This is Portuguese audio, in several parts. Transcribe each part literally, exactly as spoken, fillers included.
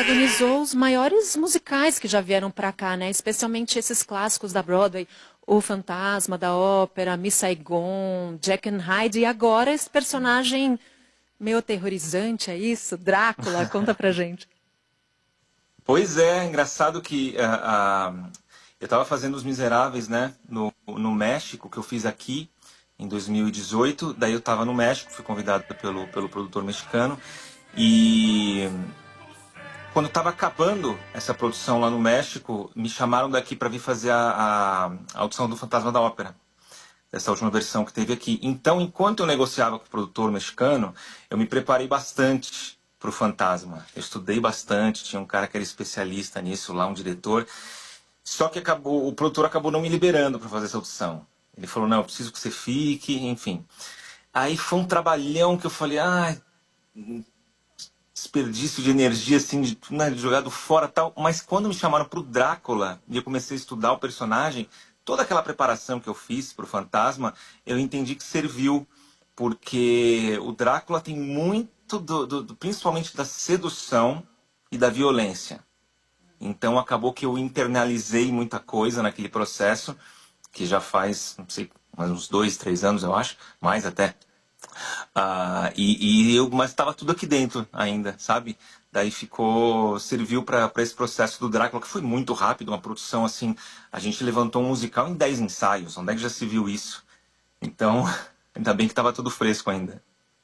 protagonizou os maiores musicais que já vieram para cá, né? Especialmente esses clássicos da Broadway, O Fantasma da Ópera, Miss Saigon, Jack and Hyde, e agora esse personagem meio aterrorizante, é isso? Drácula, conta pra gente. Pois é, engraçado que uh, uh, eu estava fazendo Os Miseráveis, né, no, no México, que eu fiz aqui em dois mil e dezoito, daí eu estava no México, fui convidado pelo, pelo produtor mexicano, e quando estava acabando essa produção lá no México, me chamaram daqui para vir fazer a, a, a audição do Fantasma da Ópera, dessa última versão que teve aqui. Então, enquanto eu negociava com o produtor mexicano, eu me preparei bastante para o Fantasma. Eu estudei bastante, tinha um cara que era especialista nisso lá, um diretor. Só que acabou, o produtor acabou não me liberando para fazer essa audição. Ele falou, não, eu preciso que você fique, enfim. Aí foi um trabalhão que eu falei, ah, desperdício de energia, assim, de, né, jogado fora tal. Mas quando me chamaram para o Drácula, e eu comecei a estudar o personagem, toda aquela preparação que eu fiz para o Fantasma, eu entendi que serviu, porque o Drácula tem muito, do, do, do, principalmente da sedução e da violência. Então acabou que eu internalizei muita coisa naquele processo, que já faz, não sei, mais uns dois, três anos, eu acho, mais até. Ah, e, e eu, mas estava tudo aqui dentro ainda, sabe? Daí ficou, serviu para esse processo do Drácula, que foi muito rápido, uma produção assim, a gente levantou um musical em dez ensaios, onde é que já se viu isso? Então, ainda bem que estava tudo fresco ainda.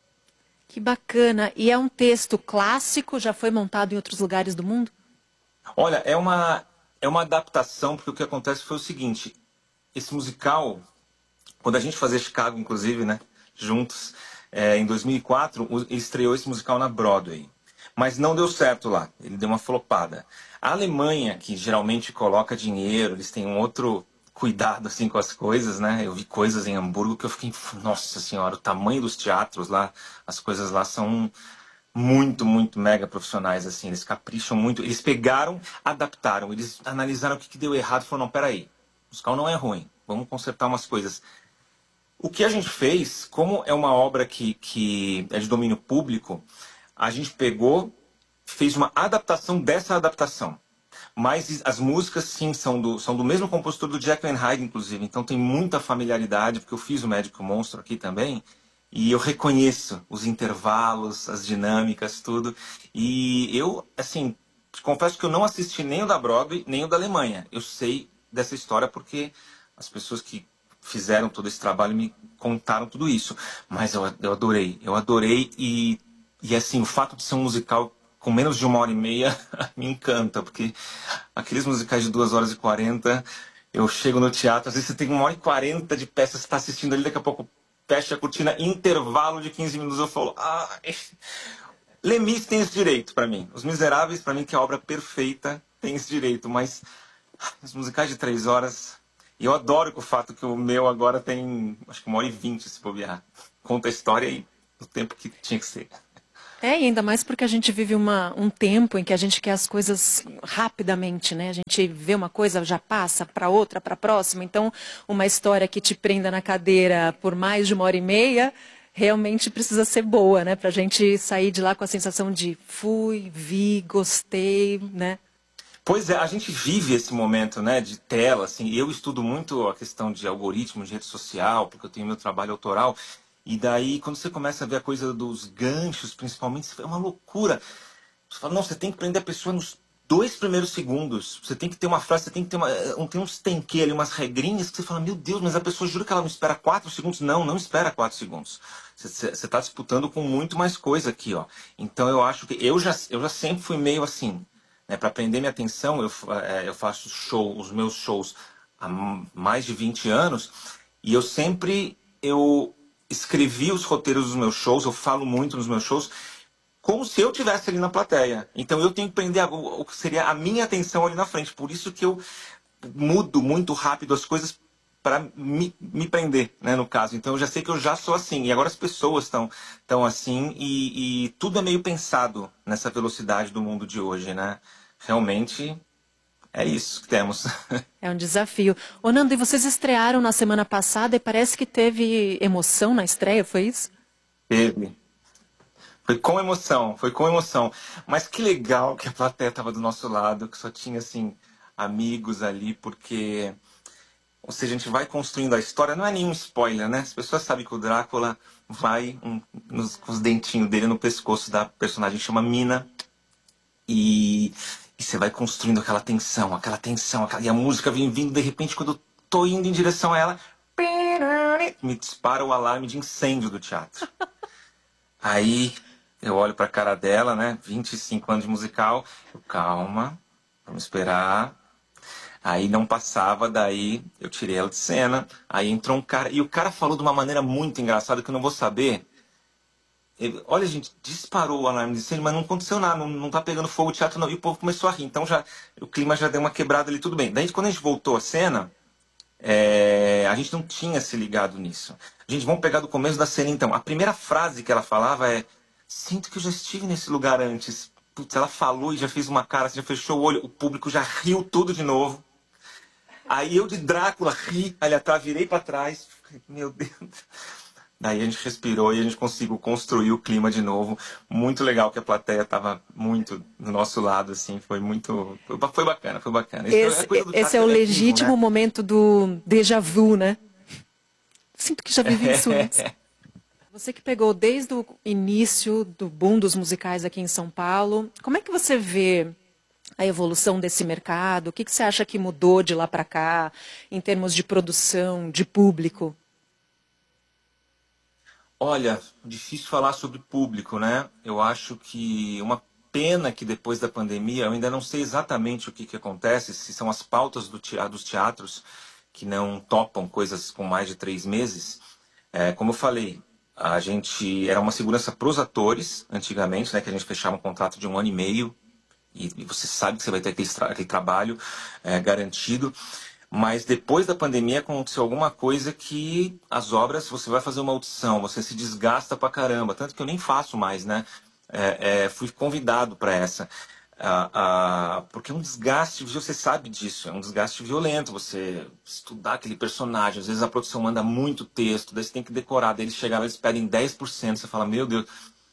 Que bacana. E é um texto clássico, já foi montado em outros lugares do mundo? Olha, é uma, é uma adaptação, porque o que acontece foi o seguinte, esse musical, quando a gente fazia Chicago, inclusive, né, juntos, é, em dois mil e quatro, estreou esse musical na Broadway. Mas não deu certo lá, ele deu uma flopada. A Alemanha, que geralmente coloca dinheiro, eles têm um outro cuidado assim com as coisas, né? Eu vi coisas em Hamburgo que eu fiquei, nossa senhora, o tamanho dos teatros lá, as coisas lá são muito, muito mega profissionais, assim, eles capricham muito. Eles pegaram, adaptaram, eles analisaram o que, que deu errado e falaram, não, peraí, o musical não é ruim, vamos consertar umas coisas. O que a gente fez, como é uma obra que, que é de domínio público, a gente pegou, fez uma adaptação dessa adaptação. Mas as músicas, sim, são do, são do mesmo compositor do Jekyll and Hyde, inclusive. Então tem muita familiaridade, porque eu fiz o Médico Monstro aqui também. E eu reconheço os intervalos, as dinâmicas, tudo. E eu, assim, confesso que eu não assisti nem o da Broadway, nem o da Alemanha. Eu sei dessa história porque as pessoas que fizeram todo esse trabalho me contaram tudo isso. Mas eu, eu adorei, eu adorei e, e assim, o fato de ser um musical com menos de uma hora e meia me encanta, porque aqueles musicais de duas horas e quarenta, eu chego no teatro, às vezes você tem uma hora e quarenta de peça, você está assistindo ali, daqui a pouco fecha a cortina, intervalo de quinze minutos, eu falo, ah, Lemis tem esse direito para mim. Os Miseráveis, para mim, que é a obra perfeita, tem esse direito, mas os musicais de três horas... E eu adoro o fato que o meu agora tem, acho que uma hora e vinte, se bobear. Conta a história e o tempo que tinha que ser. É, e ainda mais porque a gente vive uma, um tempo em que a gente quer as coisas rapidamente, né? A gente vê uma coisa, já passa para outra, para a próxima. Então, uma história que te prenda na cadeira por mais de uma hora e meia, realmente precisa ser boa, né? Para a gente sair de lá com a sensação de fui, vi, gostei, né? Pois é, a gente vive esse momento, né, de tela, assim, eu estudo muito a questão de algoritmo, de rede social, porque eu tenho meu trabalho autoral, e daí quando você começa a ver a coisa dos ganchos, principalmente, é uma loucura. Você fala, não, você tem que prender a pessoa nos dois primeiros segundos, você tem que ter uma frase, você tem que ter uma, um, tem uns tenquê ali, umas regrinhas que você fala, meu Deus, mas a pessoa jura que ela não espera quatro segundos? Não, não espera quatro segundos. Você está disputando com muito mais coisa aqui, ó. Então eu acho que, eu já, eu já sempre fui meio assim, né, para prender minha atenção, eu, é, eu faço show, os meus shows há mais de vinte anos, e eu sempre eu escrevi os roteiros dos meus shows, eu falo muito nos meus shows, como se eu estivesse ali na plateia. Então eu tenho que prender a, o que seria a minha atenção ali na frente. Por isso que eu mudo muito rápido as coisas para me, me prender, né, no caso. Então eu já sei que eu já sou assim. E agora as pessoas estão tão assim e, e tudo é meio pensado nessa velocidade do mundo de hoje, né? Realmente é isso que temos. É um desafio. Ô Nando, e vocês estrearam na semana passada e parece que teve emoção na estreia, foi isso? Teve. Foi com emoção, foi com emoção. Mas que legal que a plateia estava do nosso lado, que só tinha, assim, amigos ali, porque... Ou seja, a gente vai construindo a história, não é nenhum spoiler, né? As pessoas sabem que o Drácula vai um, nos, com os dentinhos dele no pescoço da personagem que chama Mina. E, e você vai construindo aquela tensão, aquela tensão, aquela, e a música vem vindo, de repente, quando eu tô indo em direção a ela, me dispara o alarme de incêndio do teatro. Aí eu olho pra cara dela, né? vinte e cinco anos de musical. Eu, calma, vamos esperar. Aí não passava, daí eu tirei ela de cena. Aí entrou um cara, e o cara falou de uma maneira muito engraçada que eu não vou saber. Ele, olha, gente, disparou o alarme de incêndio, mas não aconteceu nada, não, não tá pegando fogo o teatro não. E o povo começou a rir, então já, o clima já deu uma quebrada ali, tudo bem. Daí quando a gente voltou à cena, é, a gente não tinha se ligado nisso. Gente, vamos pegar do começo da cena então. A primeira frase que ela falava é: sinto que eu já estive nesse lugar antes. Putz, ela falou e já fez uma cara, já fechou o olho, o público já riu tudo de novo. Aí eu de Drácula ri ali atrás, virei pra trás. Meu Deus. Daí a gente respirou e a gente conseguiu construir o clima de novo. Muito legal que a plateia estava muito do nosso lado, assim. Foi muito... Foi bacana, foi bacana. Esse, é, coisa do esse é o teatro legítimo eletivo, né? momento do déjà vu, né? Sinto que já vivi isso antes. Você que pegou desde o início do boom dos musicais aqui em São Paulo, como é que você vê a evolução desse mercado? O que, que você acha que mudou de lá para cá, em termos de produção, de público? Olha, difícil falar sobre público, né? Eu acho que uma pena que depois da pandemia, eu ainda não sei exatamente o que, que acontece, se são as pautas do teatro, dos teatros que não topam coisas com mais de três meses. É, como eu falei, a gente era uma segurança para os atores, antigamente, né? Que a gente fechava um contrato de um ano e meio, e, e você sabe que você vai ter aquele, tra aquele trabalho é, garantido. Mas depois da pandemia aconteceu alguma coisa que as obras, você vai fazer uma audição, você se desgasta pra caramba. Tanto que eu nem faço mais, né? É, é, fui convidado para essa. Ah, ah, porque é um desgaste, você sabe disso, é um desgaste violento você estudar aquele personagem. Às vezes a produção manda muito texto, daí você tem que decorar. Daí eles chegavam, eles pedem dez por cento, você fala, meu Deus.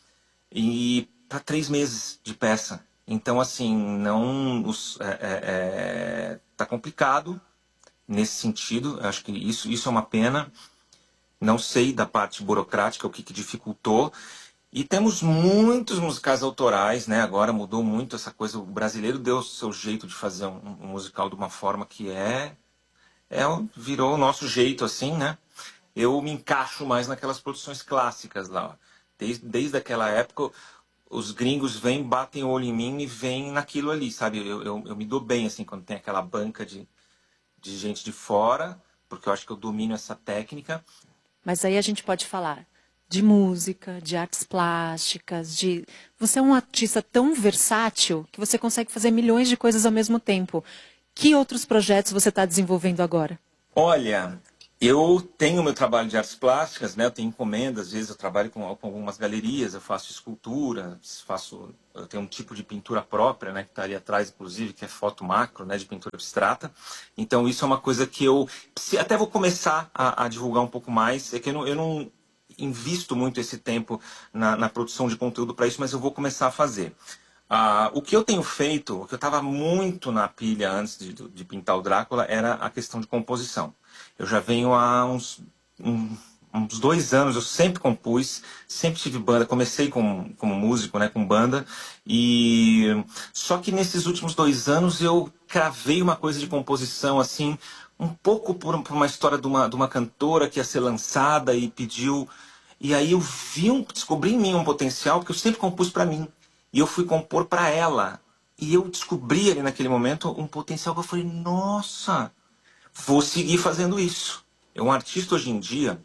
E para três meses de peça. Então, assim, não. Os, é, é, é, tá complicado nesse sentido. Eu acho que isso, isso é uma pena. Não sei da parte burocrática o que, que dificultou. E temos muitos musicais autorais, né? Agora mudou muito essa coisa. O brasileiro deu o seu jeito de fazer um, um musical de uma forma que é, é. Virou o nosso jeito, assim, né? Eu me encaixo mais naquelas produções clássicas lá. Ó. Desde, desde aquela época, os gringos vêm, batem o olho em mim e vêm naquilo ali, sabe? Eu, eu, eu me dou bem, assim, quando tem aquela banca de de gente de fora, porque eu acho que eu domino essa técnica. Mas aí a gente pode falar de música, de artes plásticas, de... Você é um artista tão versátil que você consegue fazer milhões de coisas ao mesmo tempo. Que outros projetos você está desenvolvendo agora? Olha, eu tenho meu trabalho de artes plásticas, né? Eu tenho encomendas, às vezes eu trabalho com, com algumas galerias, eu faço escultura, faço, eu tenho um tipo de pintura própria, né? Que está ali atrás, inclusive, que é foto macro, né? De pintura abstrata. Então isso é uma coisa que eu até vou começar a, a divulgar um pouco mais. É que eu não, eu não invisto muito esse tempo na, na produção de conteúdo para isso, mas eu vou começar a fazer. Ah, o que eu tenho feito, o que eu estava muito na pilha antes de, de pintar o Drácula, era a questão de composição. Eu já venho há uns, um, uns dois anos, eu sempre compus, sempre tive banda, comecei com, como músico, né, com banda, e só que nesses últimos dois anos eu cravei uma coisa de composição, assim, um pouco por, por uma história de uma, de uma cantora que ia ser lançada e pediu, e aí eu vi um, descobri em mim um potencial, porque eu sempre compus para mim, e eu fui compor para ela, e eu descobri ali naquele momento um potencial que eu falei, nossa... Vou seguir fazendo isso. É um artista hoje em dia,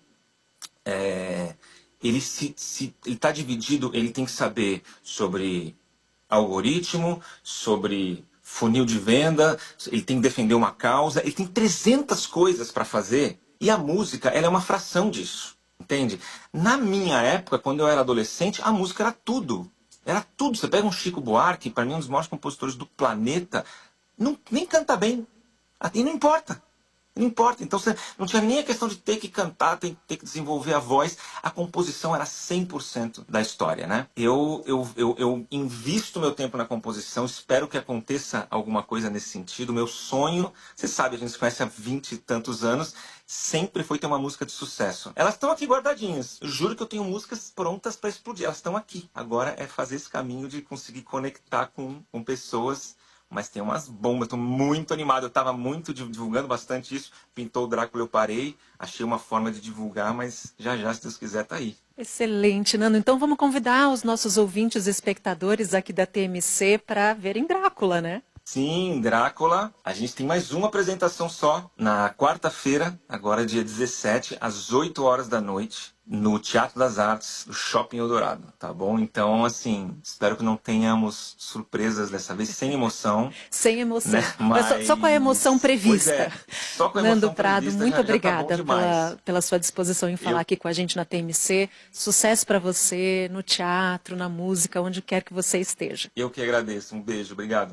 é, ele se, se ele está dividido, ele tem que saber sobre algoritmo, sobre funil de venda, ele tem que defender uma causa, ele tem trezentas coisas para fazer e a música ela é uma fração disso, entende? Na minha época, quando eu era adolescente, a música era tudo. Era tudo. Você pega um Chico Buarque, para mim um dos maiores compositores do planeta, não, nem canta bem. E não importa. Não importa. Então você não tinha nem a questão de ter que cantar, ter, ter que desenvolver a voz. A composição era cem por cento da história, né? Eu, eu, eu, eu invisto meu tempo na composição, espero que aconteça alguma coisa nesse sentido. Meu sonho, você sabe, a gente se conhece há vinte e tantos anos, sempre foi ter uma música de sucesso. Elas estão aqui guardadinhas. Eu juro que eu tenho músicas prontas para explodir. Elas estão aqui. Agora é fazer esse caminho de conseguir conectar com, com pessoas. Mas tem umas bombas, estou muito animado. Eu estava muito divulgando bastante isso. Pintou o Drácula, eu parei. Achei uma forma de divulgar, mas já já, se Deus quiser, tá aí. Excelente, Nando. Então vamos convidar os nossos ouvintes e espectadores aqui da T M C para verem Drácula, né? Sim, Drácula. A gente tem mais uma apresentação só na quarta-feira, agora dia dezessete, às oito horas da noite, no Teatro das Artes, do Shopping Eldorado, tá bom? Então, assim, espero que não tenhamos surpresas dessa vez, sem emoção. Sem emoção, né? Mas... Só, só com a emoção prevista. É, só com a emoção Nando Prado, prevista, muito já, obrigada já tá pela, pela sua disposição em falar Eu... aqui com a gente na T M C. Sucesso para você, no teatro, na música, onde quer que você esteja. Eu que agradeço. Um beijo, obrigado.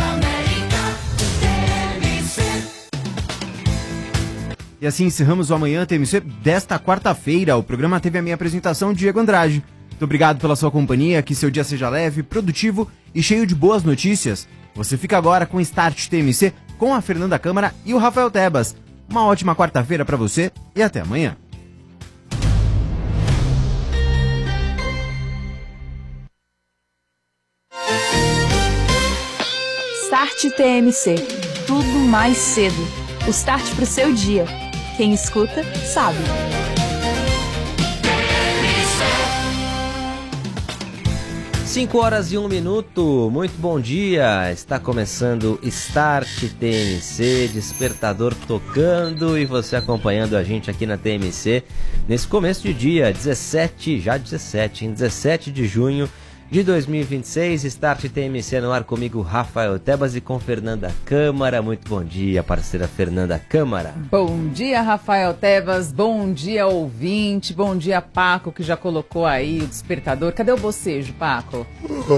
E assim encerramos o Amanhã T M C desta quarta-feira. O programa teve a minha apresentação, Diego Andrade. Muito obrigado pela sua companhia, que seu dia seja leve, produtivo e cheio de boas notícias. Você fica agora com Start T M C com a Fernanda Câmara e o Rafael Tebas. Uma ótima quarta-feira para você e até amanhã. Start T M C. Tudo mais cedo. O start pro seu dia. Quem escuta, sabe. cinco horas e um minuto, muito bom dia, está começando Start T M C, despertador tocando e você acompanhando a gente aqui na T M C nesse começo de dia, dezessete, já dezessete, em dezessete de junho de dois mil e vinte e seis, Start T M C no ar comigo, Rafael Tebas e com Fernanda Câmara. Muito bom dia, parceira Fernanda Câmara. Bom dia, Rafael Tebas, bom dia, ouvinte, bom dia, Paco, que já colocou aí o despertador. Cadê o bocejo, Paco?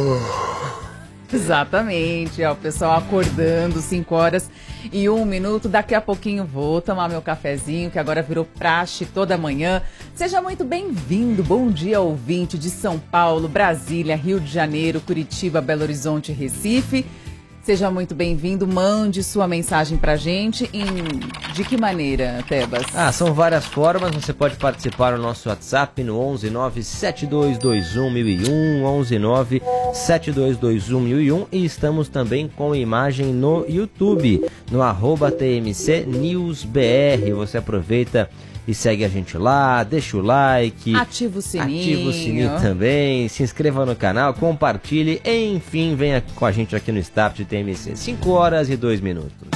Exatamente, ó, o pessoal acordando, cinco horas e um minuto. Daqui a pouquinho vou tomar meu cafezinho, que agora virou praxe toda manhã. Seja muito bem-vindo, bom dia, ouvinte de São Paulo, Brasília, Rio de Janeiro, Curitiba, Belo Horizonte, Recife. Seja muito bem-vindo, mande sua mensagem pra gente. Em... De que maneira, Tebas? Ah, são várias formas, você pode participar no nosso WhatsApp no onze nove sete dois dois um mil e um, onze nove sete dois dois um mil e um, e estamos também com imagem no YouTube, no arroba T M C News B R. Você aproveita e segue a gente lá, deixa o like, ativa o sininho, ativa o sininho também, se inscreva no canal, compartilhe, enfim, venha com a gente aqui no Start T M C. cinco horas e dois minutos.